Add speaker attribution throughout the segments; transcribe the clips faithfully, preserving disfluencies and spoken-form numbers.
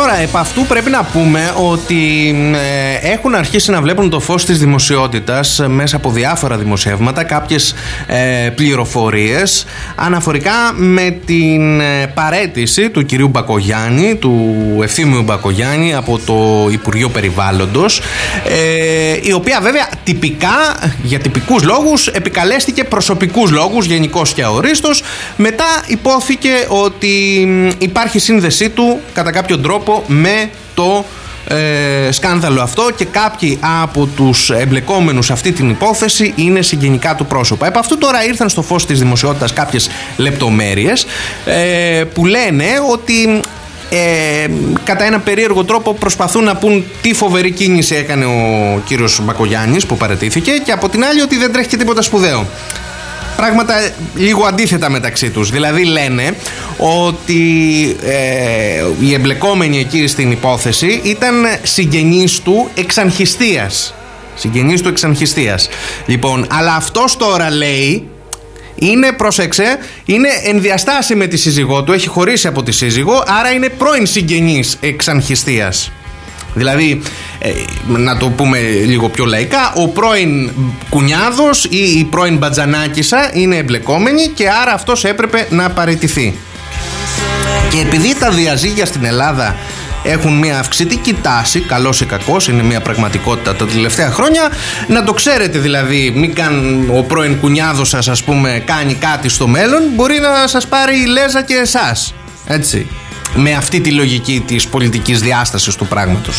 Speaker 1: Τώρα, επ' αυτού πρέπει να πούμε ότι ε, έχουν αρχίσει να βλέπουν το φως της δημοσιότητας μέσα από διάφορα δημοσιεύματα κάποιες ε, πληροφορίες αναφορικά με την ε, παραίτηση του κυρίου Μπακογιάννη, του Ευθύμιου Μπακογιάννη από το Υπουργείο Περιβάλλοντος, ε, η οποία βέβαια τυπικά, για τυπικούς λόγους, επικαλέστηκε προσωπικούς λόγους, γενικώς και αορίστος. Μετά υπόθηκε ότι υπάρχει σύνδεσή του κατά κάποιο τρόπο με το ε, σκάνδαλο αυτό και κάποιοι από τους εμπλεκόμενους σε αυτή την υπόθεση είναι συγγενικά του πρόσωπα. Επ' αυτού τώρα ήρθαν στο φως της δημοσιότητας κάποιες λεπτομέρειες ε, που λένε ότι Ε, κατά ένα περίεργο τρόπο προσπαθούν να πούν τι φοβερή κίνηση έκανε ο κύριος Μπακογιάννης που παραιτήθηκε, και από την άλλη ότι δεν τρέχει και τίποτα σπουδαίο. Πράγματα λίγο αντίθετα μεταξύ τους. Δηλαδή λένε ότι ε, οι εμπλεκόμενοι εκεί στην υπόθεση ήταν συγγενείς του εξανχιστίας. Συγγενείς του εξανχιστίας. Λοιπόν, αλλά αυτός τώρα λέει είναι, πρόσεξε, είναι ενδιαστάση με τη σύζυγό του, έχει χωρίσει από τη σύζυγο, άρα είναι πρώην συγγενής εξανχιστίας. Δηλαδή, ε, να το πούμε λίγο πιο λαϊκά, ο πρώην κουνιάδος ή η πρώην μπατζανάκισσα είναι εμπλεκόμενοι και άρα αυτός έπρεπε να παραιτηθεί. Και επειδή τα διαζύγια στην Ελλάδα έχουν μια αυξητική τάση, καλός ή κακός, είναι μια πραγματικότητα τα τελευταία χρόνια, να το ξέρετε δηλαδή, μην καν ο πρώην κουνιάδος σας, ας πούμε, κάνει κάτι στο μέλλον, μπορεί να σας πάρει η λέζα και εσάς, έτσι, με αυτή τη λογική της πολιτικής διάστασης του πράγματος.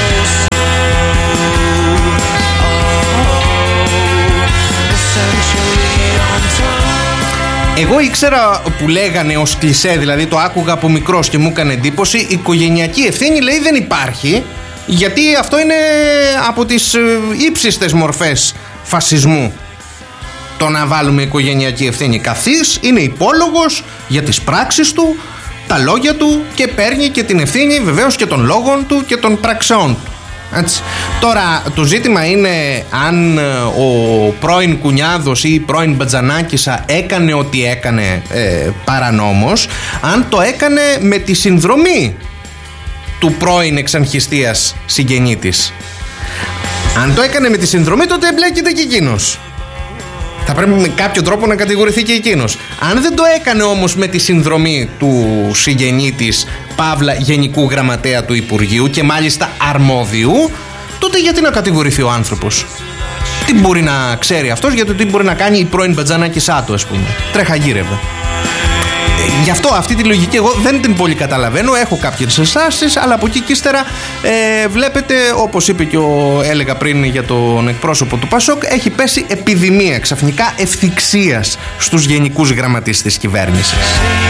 Speaker 1: Εγώ ήξερα που λέγανε ως κλισέ, δηλαδή το άκουγα από μικρός και μου έκανε εντύπωση, η οικογενειακή ευθύνη λέει δεν υπάρχει, γιατί αυτό είναι από τις ύψιστες μορφές φασισμού. Το να βάλουμε οικογενειακή ευθύνη, καθής είναι υπόλογος για τις πράξεις του, τα λόγια του και παίρνει και την ευθύνη βεβαίως και των λόγων του και των πραξεών του. Έτσι. Τώρα το ζήτημα είναι αν ο πρώην κουνιάδος ή η πρώην μπατζανάκισσα έκανε ό,τι έκανε ε, παρανόμως, αν το έκανε με τη συνδρομή του πρώην εξανχιστίας συγγενή της. Αν το έκανε με τη συνδρομή, τότε εμπλέκεται και εκείνος. Θα πρέπει με κάποιο τρόπο να κατηγορηθεί και εκείνος. Αν δεν το έκανε όμως με τη συνδρομή του συγγενή της, παύλα γενικού γραμματέα του Υπουργείου και μάλιστα αρμόδιου, τότε γιατί να κατηγορηθεί ο άνθρωπος? Τι μπορεί να ξέρει αυτός για το τι μπορεί να κάνει η πρώην μπατζανάκισσά του, ας πούμε? Τρέχα γύρευε. Γι' αυτό αυτή τη λογική εγώ δεν την πολύ καταλαβαίνω. Έχω κάποιες ενστάσεις, αλλά από εκεί και ύστερα ε, βλέπετε, όπως είπε και ο, έλεγα πριν για τον εκπρόσωπο του Πασόκ, έχει πέσει επιδημία ξαφνικά ευθυξίας στους γενικούς γραμματείς της κυβέρνησης.